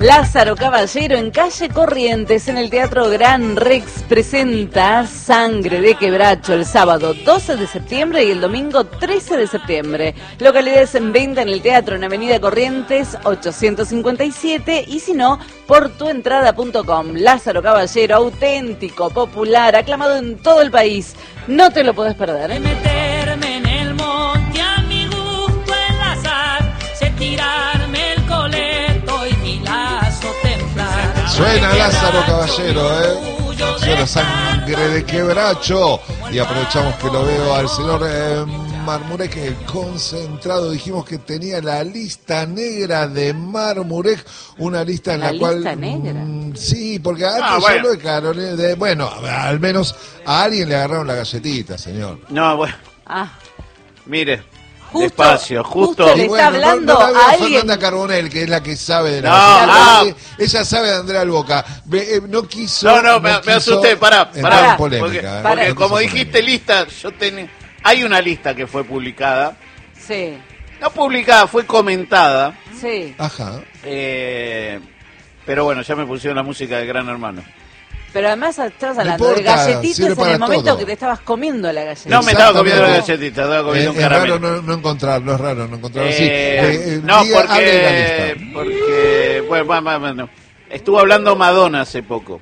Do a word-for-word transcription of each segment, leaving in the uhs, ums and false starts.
Lázaro Caballero en calle Corrientes, en el Teatro Gran Rex, presenta Sangre de Quebracho el sábado doce de septiembre y el domingo trece de septiembre. Localidades en venta en el teatro en Avenida Corrientes ochocientos cincuenta y siete y si no, por tuentrada punto com. Lázaro Caballero, auténtico, popular, aclamado en todo el país. No te lo podés perder, ¿eh? Meterme en el monte a mi gusto enlazar, sé tirarme el coleto y mi lazo templar. Suena Lázaro Caballero, ¿eh? Suena Sangre de Quebracho. Y aprovechamos que lo veo al señor eh, Marmurek concentrado. Dijimos que tenía la lista negra de Marmurek, una lista en la, la cual... lista negra. Mmm, sí, porque antes ah, bueno. solo de Carolina... De, bueno, al menos a alguien le agarraron la galletita, señor. No, bueno. Ah. Mire, Justo, despacio, justo. justo le Y bueno, está hablando no, no la veo a a alguien. Fernanda Carbonell, que es la que sabe de la No, galletita. ah. Ella sabe de Andrea Alboca. Ve, eh, no quiso... No, no, me, me quiso asusté, pará, entrar pará. en polémica, Porque, ¿eh? porque No como quiso dijiste polémica. lista, yo tenía... Hay una lista que fue publicada. Sí, No publicada, fue comentada. sí. Ajá. Eh, pero bueno, ya me pusieron la música de Gran Hermano. Pero además estabas No hablando de importa, galletitas sirve en para el momento todo. que te estabas comiendo la galletita. No me estaba comiendo la Exactamente. galletita, estaba comiendo Eh, un es caramelo. raro no, no encontrarlo, es raro no encontrarlo. Sí, Eh, eh, eh, no, diga, hable de la porque, lista. porque, bueno, bueno, bueno, estuvo hablando Madonna hace poco.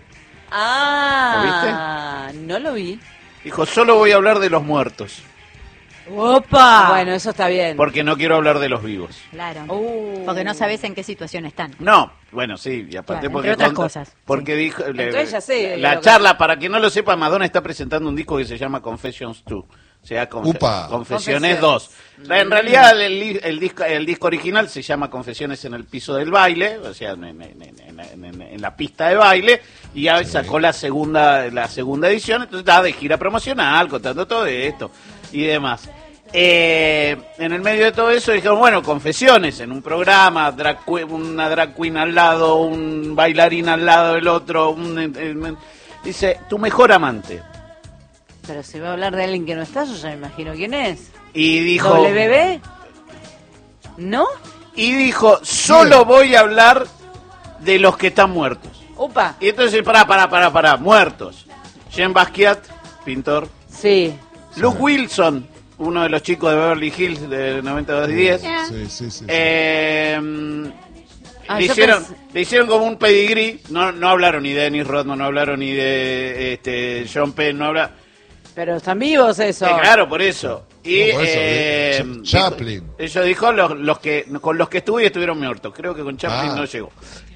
Ah, no lo vi. Dijo, solo voy a hablar de los muertos, ¡Opa! Bueno, eso está bien. porque no quiero hablar de los vivos. Claro, Uh. porque no sabes en qué situación están. No, bueno, sí, y aparte Claro, porque... entre otras conta- cosas, Porque dijo... le- Entonces ya sé la lo que- charla, para quien no lo sepa, Madonna está presentando un disco que se llama Confessions dos. O sea, confe- Upa. Confesiones Confesiones. dos. En realidad el, li- el disco el disco original se llama Confesiones en el piso del baile, o sea, en, en- en- en- en- en la pista de baile, y ya Sí. sacó la segunda la segunda edición, entonces está de gira promocional, contando todo esto y demás. Eh, en el medio de todo eso dijeron, bueno, confesiones en un programa, drag que- una drag queen al lado, un bailarín al lado del otro, un, eh, eh, dice, tu mejor amante. Pero si va a hablar de alguien que no está, yo ya me imagino quién es. Y dijo... ¿W B? ¿No? Y dijo, solo voy a hablar de los que están muertos. Upa. Y entonces, pará, pará, pará, pará, muertos. Jean Basquiat, pintor. Sí. Luke Wilson, uno de los chicos de Beverly Hills de noventa y dos diez. Yeah. Sí, sí, sí. sí. Eh, Ah, le, yo hicieron, pensé- le hicieron como un pedigrí. No, no hablaron ni de Dennis Rodman, no hablaron ni de este, John Penn, no hablaron. Pero están vivos eso. Eh, claro, por eso. Y No, por eso, eh, de- Chaplin. dijo- ellos dijo los, los que con los que estuve y estuvieron muertos. Creo que con Chaplin Ah. no llegó.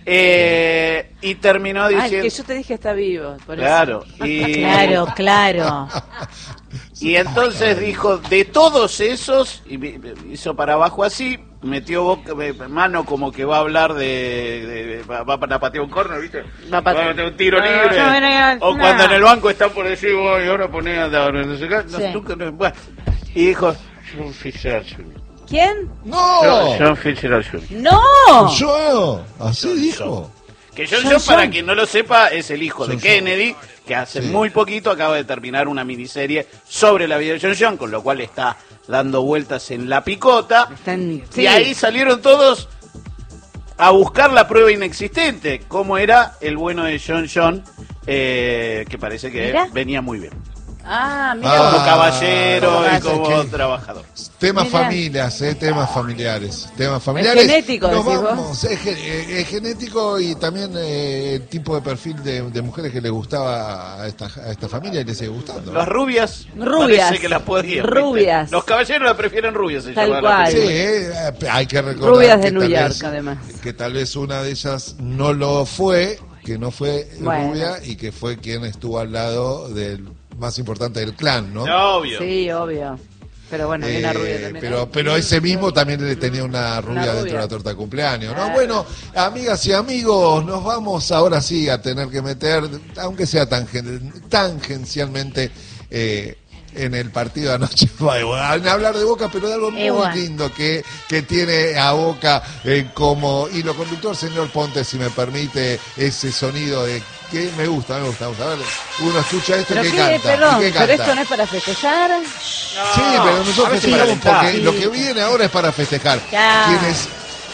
Eh, y terminó Ay, diciendo... que yo te dije está vivo. Por Claro. eso. Y, Claro, claro. y entonces dijo, de todos esos, y vi- hizo para abajo así, metió boca, eh, mano como que va a hablar de... de- de- va, va para patear un corner, ¿viste? Va a patear. meter un tiro No, libre. no, no, no, o no. cuando en el banco están por decir, voy, ahora poné a... No sé qué, no, Sí. nunca- no, bueno. Y dijo, John Fitzgerald junior ¿Quién? ¡No! John Fitzgerald junior ¡No! Yo, así dijo. Que John John John, para John. quien no lo sepa, es el hijo de John Kennedy, que hace Sí. muy poquito acaba de terminar una miniserie sobre la vida de John John, con lo cual está dando vueltas en la picota. Están, sí. Y ahí salieron todos a buscar la prueba inexistente, cómo era el bueno de John John, eh, que parece que Mira. venía muy bien. Ah, mira. Ah, Como caballero y es como que- trabajador. Temas Mira. familias, eh, temas familiares, temas familiares. genético, Nos decís vos. vamos, es, ge- eh, es genético y también eh, el tipo de perfil de, de mujeres que le gustaba a esta, a esta familia y le sigue gustando. Las rubias, Rubias. parece que las podían. ¿viste? Rubias. Los caballeros las prefieren rubias. Se Tal llama la cual. Sí, película. eh, eh, hay que recordar Rubias de que New tal York, vez- además. que tal vez una de ellas no lo fue, que no fue Bueno. rubia y que fue quien estuvo al lado del más importante del clan, ¿no? Obvio. Sí, obvio. Pero bueno, hay una Eh, rubia también. pero, pero ese mismo también le tenía una rubia, Una dentro rubia. de la torta de cumpleaños, ¿no? Claro. Bueno, amigas y amigos, nos vamos ahora sí a tener que meter, aunque sea tangen- tangencialmente, eh, en el partido de anoche, bueno, en hablar de Boca, pero de algo muy Igual. lindo que, que tiene a Boca eh, como hilo conductor, señor Ponte, si me permite ese sonido de que me gusta, me gusta, me gusta. A ver, uno escucha esto ¿Pero y que qué? canta. Perdón, ¿y qué pero canta? esto no es para festejar. Sí, pero nosotros a veces festejamos para porque alentar. lo que viene ahora es para festejar. Ya. Quienes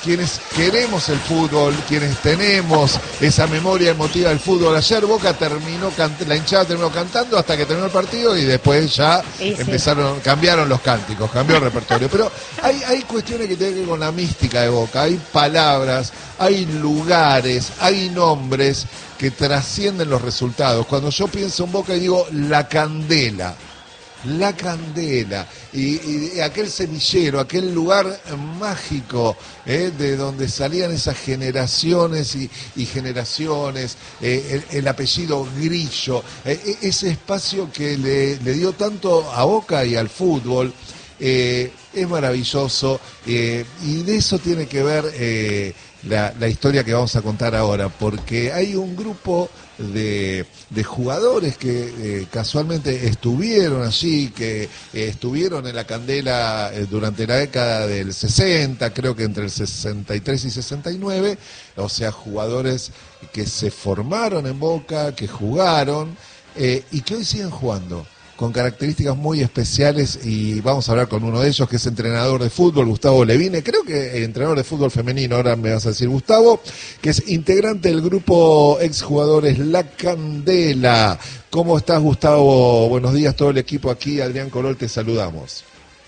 quienes queremos el fútbol, quienes tenemos esa memoria emotiva del fútbol. Ayer Boca terminó, la hinchada terminó cantando hasta que terminó el partido y después ya Sí, sí. empezaron, cambiaron los cánticos, cambió el repertorio. Pero hay, hay cuestiones que tienen que ver con la mística de Boca, hay palabras, hay lugares, hay nombres que trascienden los resultados. Cuando yo pienso en Boca digo La Candela, La Candela, y, y aquel semillero, aquel lugar mágico, eh, de donde salían esas generaciones y, y generaciones, eh, el, el apellido Grillo, eh, ese espacio que le, le dio tanto a Boca y al fútbol. Eh, es maravilloso, eh, y de eso tiene que ver eh, la, la historia que vamos a contar ahora, porque hay un grupo de, de jugadores que eh, casualmente estuvieron allí, que eh, estuvieron en La Candela eh, durante la década del sesenta, creo que entre el sesenta y tres y sesenta y nueve, o sea, jugadores que se formaron en Boca, que jugaron eh, y que hoy siguen jugando, con características muy especiales, y vamos a hablar con uno de ellos, que es entrenador de fútbol, Gustavo Levine, creo que eh, entrenador de fútbol femenino, ahora me vas a decir Gustavo, que es integrante del grupo exjugadores La Candela. ¿Cómo estás, Gustavo? Buenos días, todo el equipo aquí, Adrián Colol, te saludamos.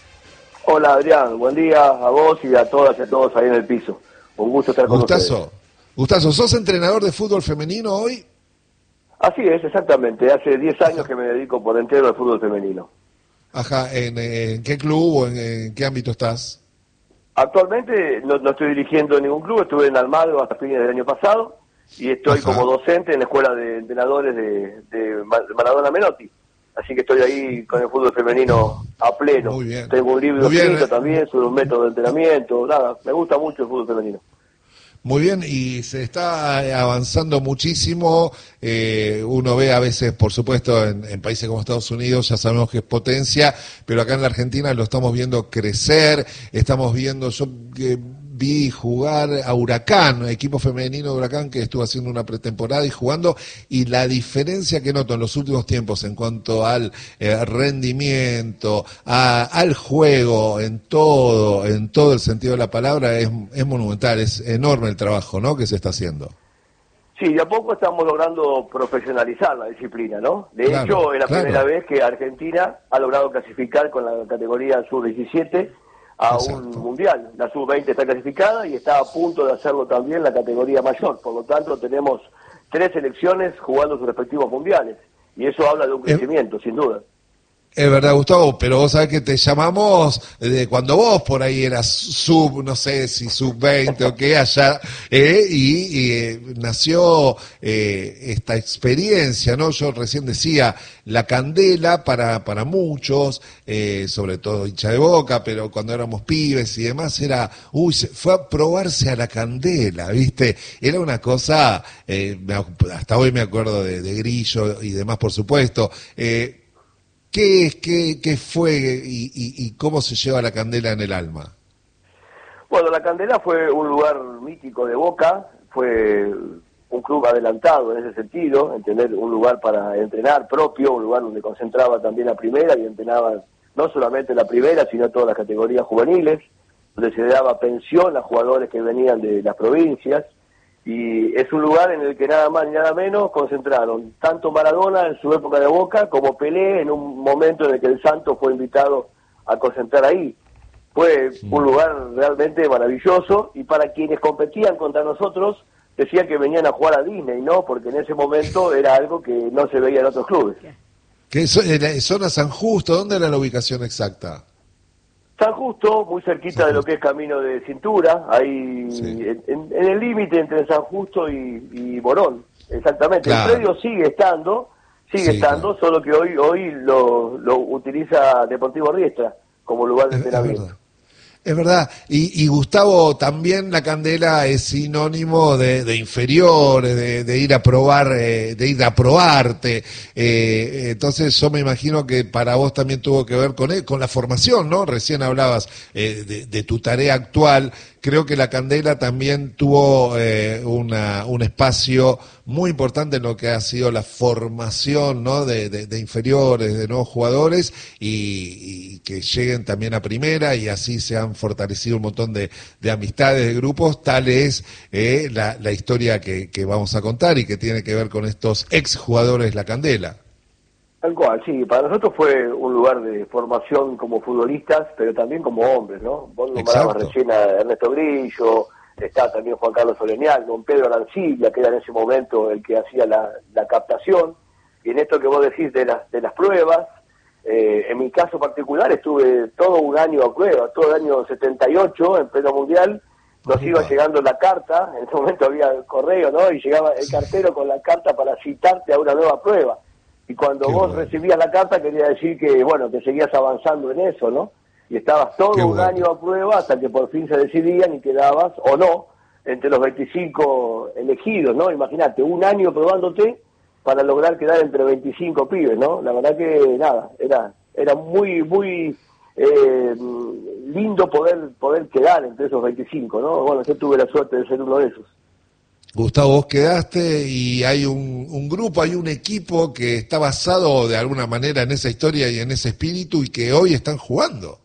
Hola Adrián, buen día a vos y a todas y a todos ahí en el piso. Un gusto estar con ustedes. Gustazo, Gustazo, ¿sos entrenador de fútbol femenino hoy? Así es, exactamente. Hace diez años que me dedico por entero al fútbol femenino. Ajá, ¿en, en qué club o en, en qué ámbito estás? Actualmente no, no estoy dirigiendo ningún club, estuve en Almagro hasta fines del año pasado y estoy Ajá. como docente en la escuela de entrenadores de, de Maradona Menotti. Así que estoy ahí con el fútbol femenino a pleno. Muy bien. Tengo un libro Muy bien, escrito eh. también sobre un método de entrenamiento, nada, me gusta mucho el fútbol femenino. Muy bien, y se está avanzando muchísimo. Eh, uno ve a veces, por supuesto, en, en países como Estados Unidos, ya sabemos que es potencia, pero acá en la Argentina lo estamos viendo crecer. Estamos viendo, yo eh, vi jugar a Huracán, equipo femenino de Huracán que estuvo haciendo una pretemporada y jugando, y la diferencia que noto en los últimos tiempos en cuanto al eh, rendimiento, a, al juego, en todo, en todo el sentido de la palabra, es, es monumental, es enorme el trabajo, ¿no?, que se está haciendo. Sí, de a poco estamos logrando profesionalizar la disciplina, ¿no? De Claro, hecho, es la claro. primera vez que Argentina ha logrado clasificar con la categoría sub diecisiete a Exacto. un mundial. La sub veinte está clasificada y está a punto de hacerlo también la categoría mayor. Por lo tanto, tenemos tres selecciones jugando sus respectivos mundiales. Y eso habla de un crecimiento, eh... sin duda. Es verdad, Gustavo, pero vos sabés que te llamamos de cuando vos por ahí eras sub, no sé si sub veinte o qué, allá, eh, y, y eh, nació eh, esta experiencia, ¿no? Yo recién decía, La Candela para, para muchos, eh, sobre todo hincha de Boca, pero cuando éramos pibes y demás era, uy, se fue a probarse a La Candela, ¿viste? Era una cosa, eh, me, hasta hoy me acuerdo de, de Grillo y demás, por supuesto, eh, ¿Qué es, qué, qué fue y, y, y cómo se lleva La Candela en el alma? Bueno, La Candela fue un lugar mítico de Boca, fue un club adelantado en ese sentido, en tener un lugar para entrenar propio, un lugar donde concentraba también la primera y entrenaba no solamente la primera, sino todas las categorías juveniles, donde se daba pensión a jugadores que venían de las provincias. Y es un lugar en el que nada más ni nada menos concentraron tanto Maradona en su época de Boca como Pelé en un momento en el que el Santo fue invitado a concentrar ahí. Fue sí. un lugar realmente maravilloso, y para quienes competían contra nosotros decían que venían a jugar a Disney, ¿no? Porque en ese momento era algo que no se veía en otros clubes. ¿Qué es zona San Justo? ¿Dónde era la ubicación exacta? San Justo, muy cerquita San de lo que es Camino de Cintura, ahí sí. en, en el límite entre San Justo y, y Morón, exactamente. Claro. El predio sigue estando, sigue sí, estando, claro. solo que hoy hoy lo, lo utiliza Deportivo Riestra como lugar de entrenamiento. Es verdad, y, y Gustavo, también La Candela es sinónimo de, de inferiores, de, de ir a probar, eh, de ir a probarte, eh, entonces yo me imagino que para vos también tuvo que ver con, con la formación, ¿no? Recién hablabas eh, de, de tu tarea actual, creo que la Candela también tuvo eh, una, un espacio muy importante en lo que ha sido la formación, ¿no? de, de, de inferiores, de nuevos jugadores, y, y que lleguen también a primera, y así se han fortalecido un montón de, de amistades, de grupos. Tal es eh, la, la historia que, que vamos a contar y que tiene que ver con estos exjugadores La Candela. Tal cual, sí, para nosotros fue un lugar de formación como futbolistas, pero también como hombres, ¿no? Vos nombrabas recién a Ernesto Grillo, está también Juan Carlos Olenial, don Pedro Arancibia, que era en ese momento el que hacía la, la captación, y en esto que vos decís de las, de las pruebas, eh, en mi caso particular estuve todo un año a prueba, todo el año setenta y ocho, en pleno mundial, nos iba llegando la carta, en ese momento había el correo, ¿no? Y llegaba el cartero con la carta para citarte a una nueva prueba. Y cuando Qué vos bueno. recibías la carta quería decir que, bueno, que seguías avanzando en eso, ¿no? Y estabas todo Qué un bueno. año a prueba hasta que por fin se decidían y quedabas, o no, entre los veinticinco elegidos, ¿no? Imagínate, un año probándote para lograr quedar entre veinticinco pibes, ¿no? La verdad que, nada, era era muy, muy eh, lindo poder poder quedar entre esos veinticinco, ¿no? Bueno, yo tuve la suerte de ser uno de esos. Gustavo, vos quedaste y hay un, un grupo, hay un equipo que está basado de alguna manera en esa historia y en ese espíritu y que hoy están jugando.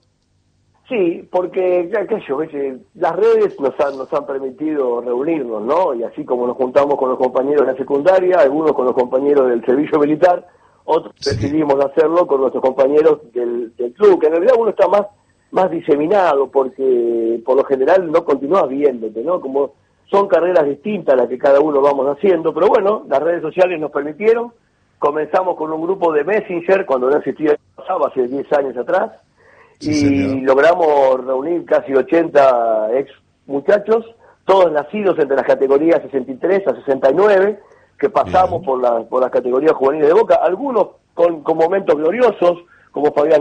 Sí, porque qué sé yo, las redes nos han, nos han permitido reunirnos, ¿no? Y así como nos juntamos con los compañeros de la secundaria, algunos con los compañeros del servicio militar, otros sí. decidimos hacerlo con nuestros compañeros del, del club, que en realidad uno está más, más diseminado porque por lo general no continúas viéndote, ¿no? Como son carreras distintas las que cada uno vamos haciendo, pero bueno, las redes sociales nos permitieron. Comenzamos con un grupo de Messenger cuando no existía el WhatsApp, hace diez años atrás, sí, y señor. logramos reunir casi ochenta ex muchachos, todos nacidos entre las categorías sesenta y tres a sesenta y nueve, que pasamos por, la, por las categorías juveniles de Boca, algunos con, con momentos gloriosos, como Fabián